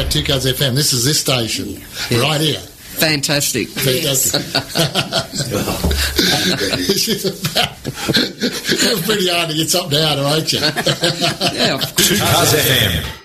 about 2 Cars FM. This is this station, right here. Fantastic. Fantastic. You're pretty hard to get something out of, aren't you? Yeah. 2 Cars FM.